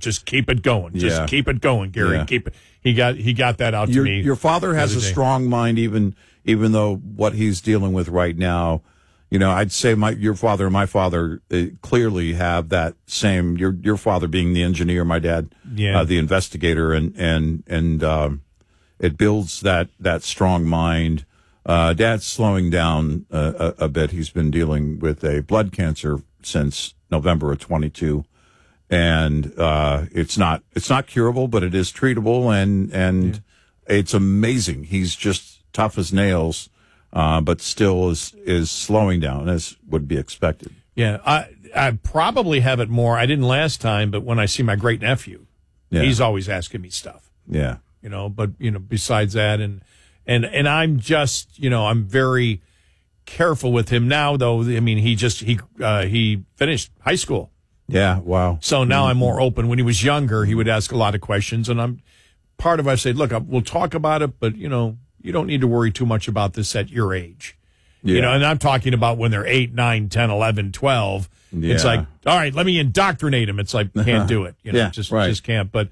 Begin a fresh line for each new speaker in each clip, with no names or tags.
just keep it going. Just keep it going, Gary.
Yeah.
Keep it. He got that out to me.
Your father has a strong mind, even though what he's dealing with right now. You know, I'd say your father and my father clearly have that same. Your father being the engineer, my dad, the investigator, and it builds that strong mind. Dad's slowing down a bit. He's been dealing with a blood cancer since November of 22, and it's not curable, but it is treatable, and it's amazing. He's just tough as nails. But still is slowing down, as would be expected.
Yeah, I probably have it more. I didn't last time, but when I see my great nephew, he's always asking me stuff.
Yeah,
but besides that, and I'm just, I'm very careful with him now. Though, I mean, he finished high school.
Yeah, wow.
So now I'm more open. When he was younger, he would ask a lot of questions, and I'm part of. I say, look, we'll talk about it, but you don't need to worry too much about this at your age.
Yeah.
And I'm talking about when they're 8, 9, 10, 11, 12. Yeah. It's like, all right, let me indoctrinate them. It's like, can't do it. Just can't. But,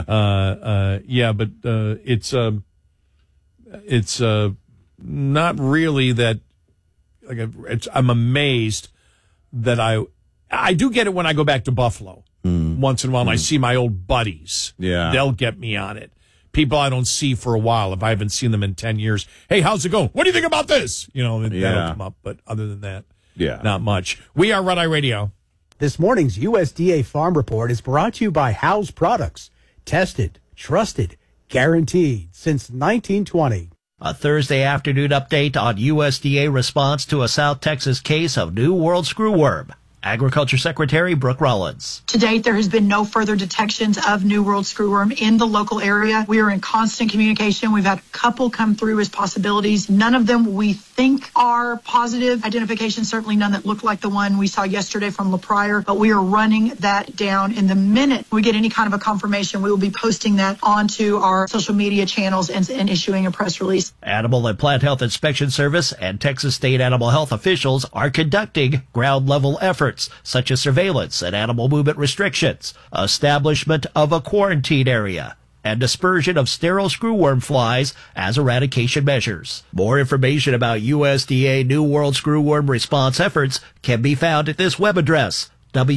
it's not really that, I'm amazed that I do get it when I go back to Buffalo. Once in a while, and I see my old buddies.
Yeah.
They'll get me on it. People I don't see for a while, if I haven't seen them in 10 years. Hey, how's it going? What do you think about this? That'll come up. But other than that, not much. We are Red Eye Radio.
This morning's USDA Farm Report is brought to you by House Products. Tested, trusted, guaranteed since 1920.
A Thursday afternoon update on USDA response to a South Texas case of New World screwworm. Agriculture Secretary Brooke Rollins.
To date, there has been no further detections of New World screwworm in the local area. We are in constant communication. We've had a couple come through as possibilities. None of them we think are positive identifications, certainly none that look like the one we saw yesterday from La Pryor, but we are running that down. In the minute we get any kind of a confirmation, we will be posting that onto our social media channels and issuing a press release.
Animal and Plant Health Inspection Service and Texas State Animal Health officials are conducting ground-level efforts such as surveillance and animal movement restrictions, establishment of a quarantine area, and dispersion of sterile screwworm flies as eradication measures. More information about USDA New World screwworm response efforts can be found at this web address,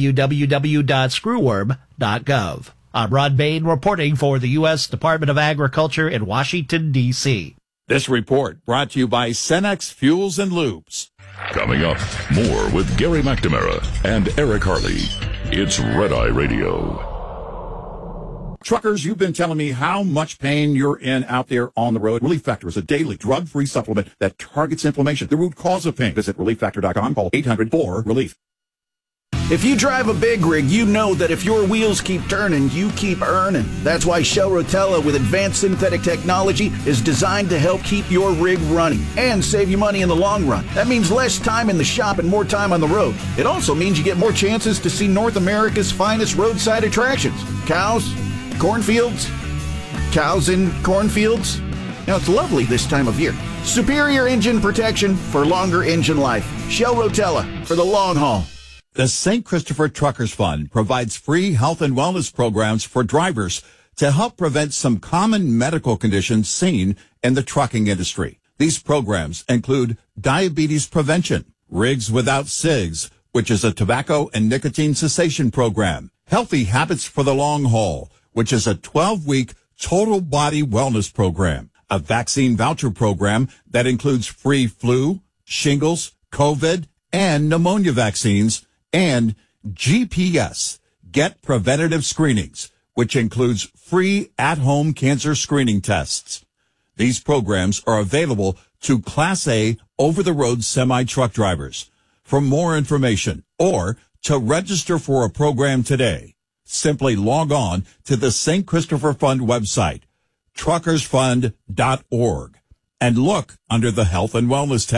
www.screwworm.gov. I'm Rod Bain reporting for the U.S. Department of Agriculture in Washington, D.C.
This report brought to you by Cenex Fuels and Lubes.
Coming up, more with Gary McNamara and Eric Harley. It's Red Eye Radio.
Truckers, you've been telling me how much pain you're in out there on the road. Relief Factor is a daily drug-free supplement that targets inflammation, the root cause of pain. Visit ReliefFactor.com. Call 800-4-RELIEF.
If you drive a big rig, you know that if your wheels keep turning, you keep earning. That's why Shell Rotella with advanced synthetic technology is designed to help keep your rig running and save you money in the long run. That means less time in the shop and more time on the road. It also means you get more chances to see North America's finest roadside attractions. Cows, cornfields, cows in cornfields. Now, it's lovely this time of year. Superior engine protection for longer engine life. Shell Rotella for the long haul.
The St. Christopher Truckers Fund provides free health and wellness programs for drivers to help prevent some common medical conditions seen in the trucking industry. These programs include diabetes prevention, Rigs Without Cigs, which is a tobacco and nicotine cessation program, Healthy Habits for the Long Haul, which is a 12-week total body wellness program, a vaccine voucher program that includes free flu, shingles, COVID, and pneumonia vaccines, and GPS, Get Preventative Screenings, which includes free at-home cancer screening tests. These programs are available to Class A over-the-road semi-truck drivers. For more information or to register for a program today, simply log on to the St. Christopher Fund website, truckersfund.org, and look under the Health and Wellness tab.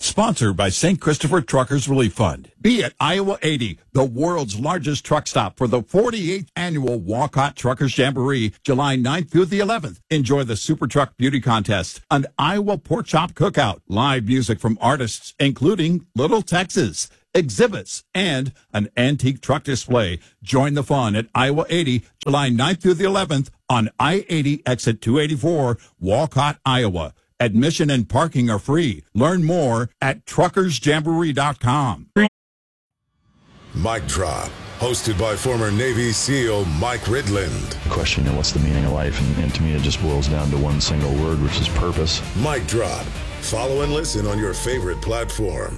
Sponsored by St. Christopher Truckers Relief Fund. Be at Iowa 80, the world's largest truck stop for the 48th annual Walcott Truckers Jamboree, July 9th through the 11th. Enjoy the Super Truck Beauty Contest, an Iowa Pork Chop Cookout, live music from artists including Little Texas, exhibits, and an antique truck display. Join the fun at Iowa 80, July 9th through the 11th on I-80 exit 284, Walcott, Iowa. Admission and parking are free. Learn more at truckersjamboree.com.
Mic Drop, hosted by former Navy SEAL Mike Ridland.
Question, what's the meaning of life? And to me, it just boils down to one single word, which is purpose.
Mic Drop. Follow and listen on your favorite platform.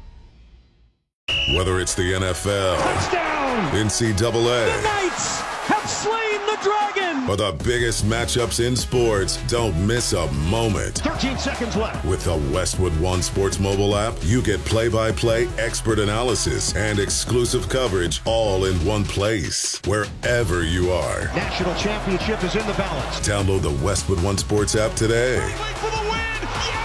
Whether it's the NFL, touchdown, NCAA,
the Knights have slain the dragon,
or the biggest matchups in sports, don't miss a moment.
13 seconds left.
With the Westwood One Sports mobile app, you get play-by-play, expert analysis, and exclusive coverage all in one place, wherever you are.
National championship is in the balance.
Download the Westwood One Sports app today.
For the win.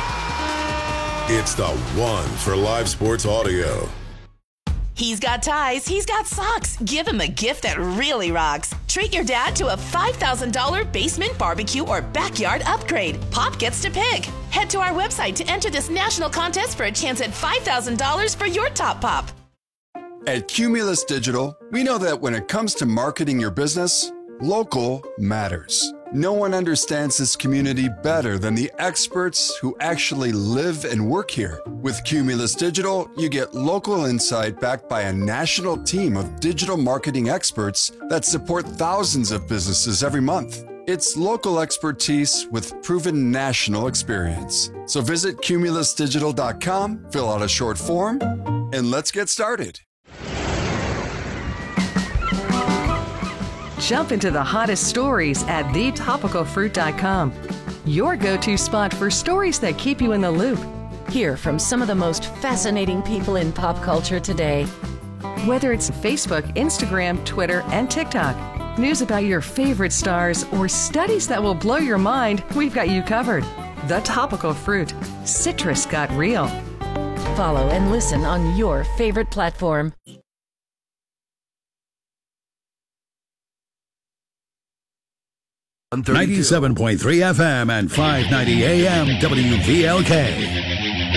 Yeah!
It's the one for live sports audio.
He's got ties, he's got socks. Give him a gift that really rocks. Treat your dad to a $5,000 basement barbecue or backyard upgrade. Pop gets to pick. Head to our website to enter this national contest for a chance at $5,000 for your top pop.
At Cumulus Digital, we know that when it comes to marketing your business, local matters. No one understands this community better than the experts who actually live and work here. With Cumulus Digital, you get local insight backed by a national team of digital marketing experts that support thousands of businesses every month. It's local expertise with proven national experience. So visit cumulusdigital.com, fill out a short form, and let's get started.
Jump into the hottest stories at thetopicalfruit.com. Your go-to spot for stories that keep you in the loop.
Hear from some of the most fascinating people in pop culture today.
Whether it's Facebook, Instagram, Twitter, and TikTok, news about your favorite stars, or studies that will blow your mind, we've got you covered. The Topical Fruit. Citrus got real.
Follow and listen on your favorite platform.
97.3 FM and 590 AM WVLK.